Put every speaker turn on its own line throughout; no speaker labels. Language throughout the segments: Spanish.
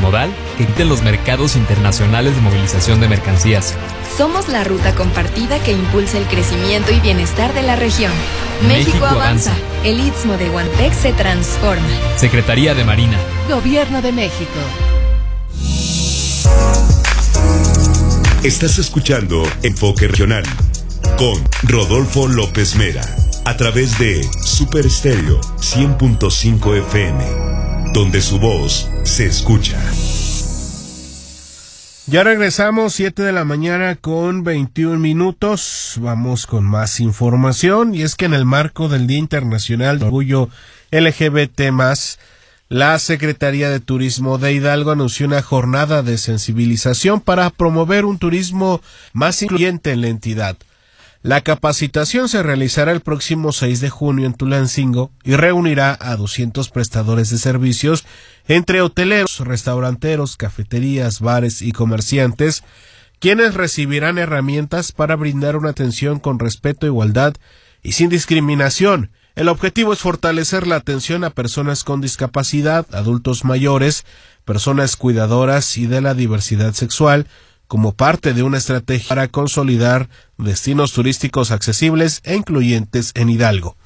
transmodal que existe en los mercados internacionales de movilización de mercancías.
Somos la ruta compartida que impulsa el crecimiento y bienestar de la región. México avanza. El Istmo de Tehuantepec se transforma.
Secretaría de Marina.
Gobierno de México.
Estás escuchando Enfoque Regional con Rodolfo López Mera a través de Super Estéreo 100.5 FM, donde su voz se escucha.
Ya regresamos, 7 de la mañana con 21 minutos. Vamos con más información, y es que en el marco del Día Internacional de Orgullo LGBT+, la Secretaría de Turismo de Hidalgo anunció una jornada de sensibilización para promover un turismo más incluyente en la entidad. La capacitación se realizará el próximo 6 de junio en Tulancingo y reunirá a 200 prestadores de servicios entre hoteleros, restauranteros, cafeterías, bares y comerciantes, quienes recibirán herramientas para brindar una atención con respeto, igualdad y sin discriminación. El objetivo es fortalecer la atención a personas con discapacidad, adultos mayores, personas cuidadoras y de la diversidad sexual, como parte de una estrategia para consolidar destinos turísticos accesibles e incluyentes en Hidalgo.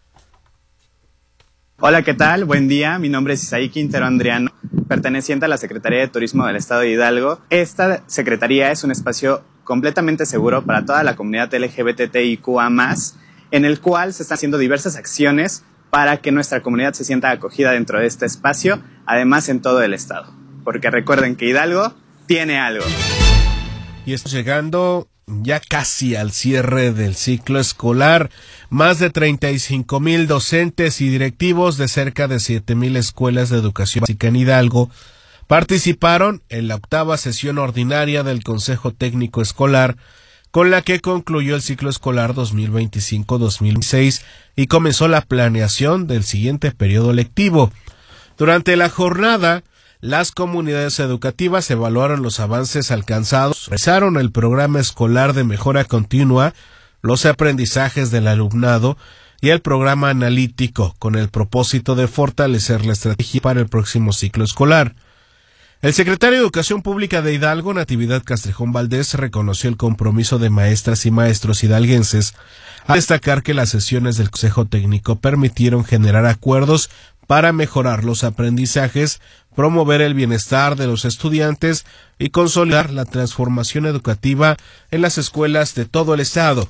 Hola, ¿qué tal? Buen día. Mi nombre es Isaí Quintero Andriano, perteneciente a la Secretaría de Turismo del Estado de Hidalgo. Esta secretaría es un espacio completamente seguro para toda la comunidad LGBTIQA+, en el cual se están haciendo diversas acciones para que nuestra comunidad se sienta acogida dentro de este espacio, además en todo el estado. Porque recuerden que Hidalgo tiene algo.
Y estamos llegando ya casi al cierre del ciclo escolar. Más de 35,000 docentes y directivos de cerca de 7,000 escuelas de educación básica en Hidalgo participaron en la 8ª sesión ordinaria del Consejo Técnico Escolar, con la que concluyó el ciclo escolar 2025-2026 y comenzó la planeación del siguiente periodo lectivo. Durante la jornada, las comunidades educativas evaluaron los avances alcanzados, revisaron el programa escolar de mejora continua, los aprendizajes del alumnado y el programa analítico, con el propósito de fortalecer la estrategia para el próximo ciclo escolar. El secretario de Educación Pública de Hidalgo, Natividad Castrejón Valdés, reconoció el compromiso de maestras y maestros hidalguenses a destacar que las sesiones del Consejo Técnico permitieron generar acuerdos para mejorar los aprendizajes, promover el bienestar de los estudiantes y consolidar la transformación educativa en las escuelas de todo el estado.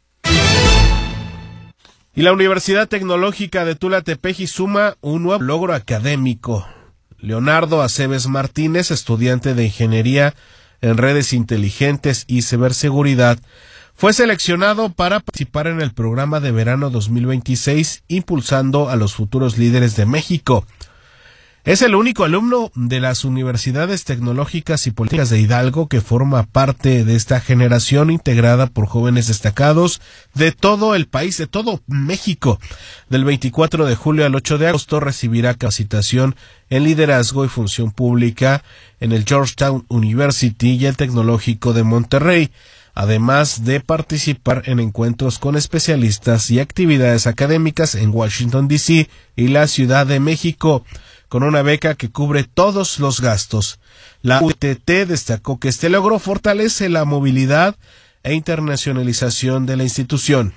Y la Universidad Tecnológica de Tula Tepeji suma un nuevo logro académico. Leonardo Aceves Martínez, estudiante de Ingeniería en Redes Inteligentes y Ciberseguridad, fue seleccionado para participar en el programa de verano 2026, impulsando a los futuros líderes de México. Es el único alumno de las universidades tecnológicas y políticas de Hidalgo que forma parte de esta generación integrada por jóvenes destacados de todo el país, de todo México. Del 24 de julio al 8 de agosto recibirá capacitación en liderazgo y función pública en el Georgetown University y el Tecnológico de Monterrey, además de participar en encuentros con especialistas y actividades académicas en Washington, D.C. y la Ciudad de México, con una beca que cubre todos los gastos. La UTT destacó que este logro fortalece la movilidad e internacionalización de la institución.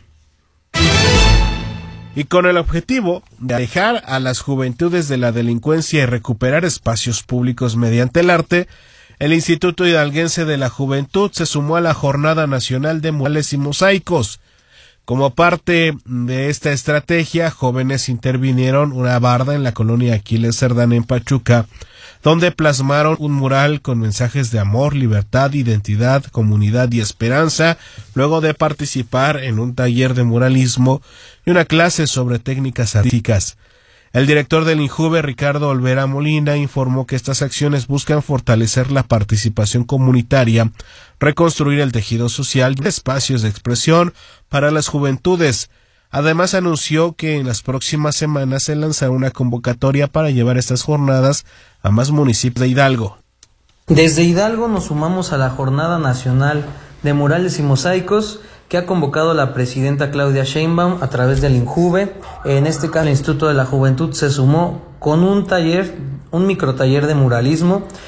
Y con el objetivo de alejar a las juventudes de la delincuencia y recuperar espacios públicos mediante el arte, el Instituto Hidalguense de la Juventud se sumó a la Jornada Nacional de Murales y Mosaicos. Como parte de esta estrategia, jóvenes intervinieron una barda en la colonia Aquiles Cerdán en Pachuca, donde plasmaron un mural con mensajes de amor, libertad, identidad, comunidad y esperanza, luego de participar en un taller de muralismo y una clase sobre técnicas artísticas. El director del INJUVE, Ricardo Olvera Molina, informó que estas acciones buscan fortalecer la participación comunitaria, reconstruir el tejido social y espacios de expresión para las juventudes. Además, anunció que en las próximas semanas se lanzará una convocatoria para llevar estas jornadas a más municipios de Hidalgo.
Desde Hidalgo nos sumamos a la Jornada Nacional de Murales y Mosaicos que ha convocado la presidenta Claudia Sheinbaum a través del INJUVE. En este caso, el Instituto de la Juventud se sumó con un microtaller de muralismo